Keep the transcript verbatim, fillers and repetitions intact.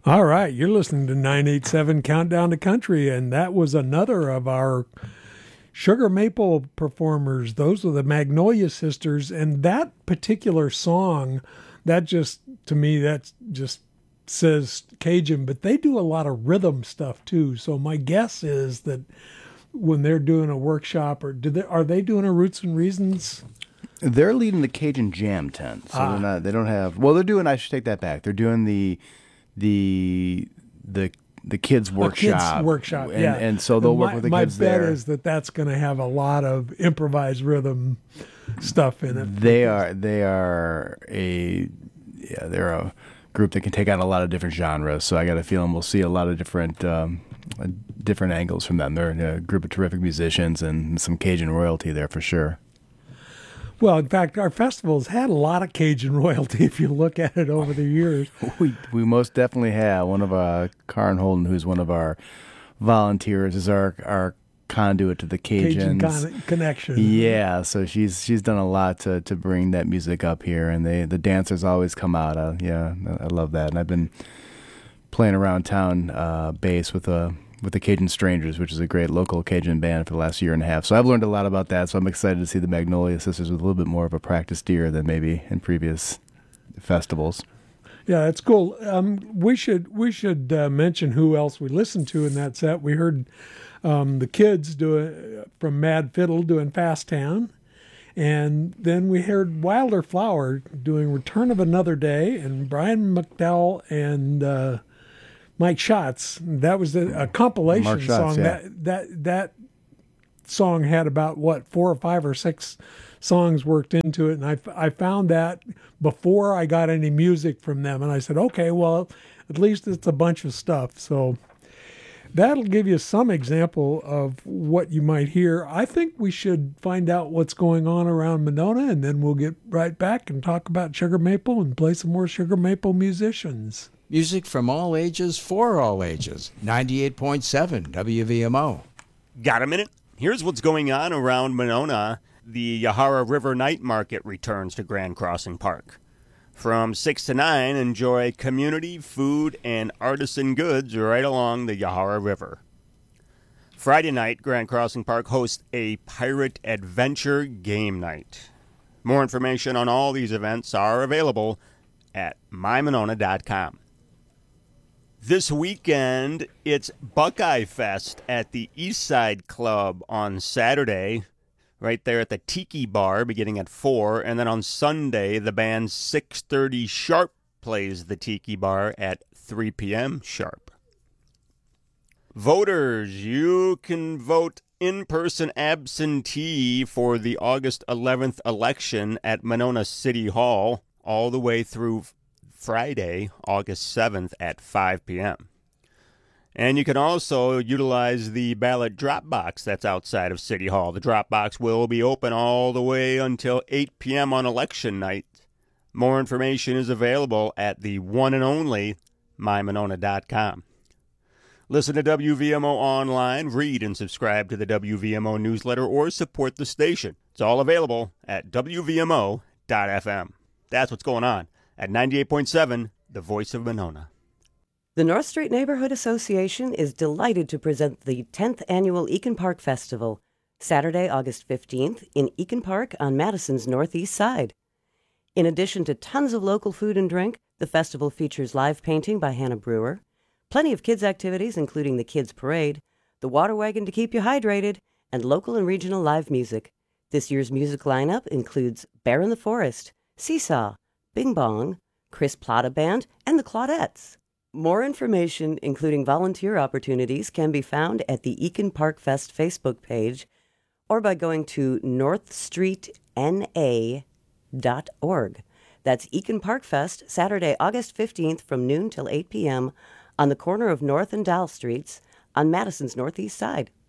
All right, you're listening to nine eight seven Countdown to Country, and that was another of our Sugar Maple performers. Those were the Magnolia Sisters, and that particular song, that just, to me, that just says Cajun, but they do a lot of rhythm stuff too. So my guess is that when they're doing a workshop, or do they, are they doing a Roots and Reasons? They're leading the Cajun Jam tent, so ah. they're not. They don't have. Well, they're doing. I should take that back. They're doing the the the the kids workshop. Kids workshop, and, yeah. And so they'll and work my, with the my kids bet there. is that that's going to have a lot of improvised rhythm stuff in it. They are. They are a. Yeah, they're a group that can take on a lot of different genres. So I got a feeling we'll see a lot of different um, different angles from them. They're a group of terrific musicians and some Cajun royalty there for sure. Well, in fact, our festival's had a lot of Cajun royalty if you look at it over the years. We we most definitely have. One of our, Karen Holden, who's one of our volunteers, is our our conduit to the Cajuns. Cajun con- connection. Yeah, so she's she's done a lot to, to bring that music up here, and they the dancers always come out. Uh, yeah, I love that. And I've been playing around town uh, bass with a with the Cajun Strangers, which is a great local Cajun band for the last year and a half. So I've learned a lot about that, so I'm excited to see the Magnolia Sisters with a little bit more of a practiced ear than maybe in previous festivals. Yeah, it's cool. Um, we should we should uh, mention who else we listened to in that set. We heard um, the kids doing from Mad Fiddle doing Fast Town, and then we heard Wilder Flower doing Return of Another Day, and Brian McDowell and uh, Mike Schatz. That was a, a compilation Mark Schatz, song. yeah. That that that song had about what four or five or six songs worked into it, and I, I found that before I got any music from them, and I said, okay, well, at least it's a bunch of stuff. So that'll give you some example of what you might hear. I think we should find out what's going on around Monona, and then we'll get right back and talk about Sugar Maple and play some more Sugar Maple musicians. Music from all ages for all ages. ninety-eight point seven W V M O. Got a minute? Here's what's going on around Monona. The Yahara River Night Market returns to Grand Crossing Park. From six to nine, enjoy community, food, and artisan goods right along the Yahara River. Friday night, Grand Crossing Park hosts a pirate adventure game night. More information on all these events are available at my monona dot com. This weekend, it's Buckeye Fest at the Eastside Club on Saturday, right there at the Tiki Bar, beginning at four. And then on Sunday, the band six thirty Sharp plays the Tiki Bar at three p.m. sharp. Voters, you can vote in-person absentee for the August eleventh election at Monona City Hall all the way through Friday, August seventh at five p.m. And you can also utilize the ballot drop box that's outside of City Hall. The drop box will be open all the way until eight p.m. on election night. More information is available at the one and only my monona dot com. Listen to W V M O online, read and subscribe to the W V M O newsletter, or support the station. It's all available at w v m o dot f m. That's what's going on at ninety-eight point seven, the voice of Monona. The North Street Neighborhood Association is delighted to present the tenth Annual Eakin Park Festival, Saturday, August fifteenth, in Eakin Park on Madison's northeast side. In addition to tons of local food and drink, the festival features live painting by Hannah Brewer, plenty of kids' activities including the Kids Parade, the water wagon to keep you hydrated, and local and regional live music. This year's music lineup includes Bear in the Forest, Seesaw, Bing Bong, Chris Plata Band, and the Claudettes. More information, including volunteer opportunities, can be found at the Eakin Park Fest Facebook page or by going to north street n a dot org. That's Eakin Park Fest, Saturday, August fifteenth from noon till eight p.m. on the corner of North and Dal Streets on Madison's northeast side.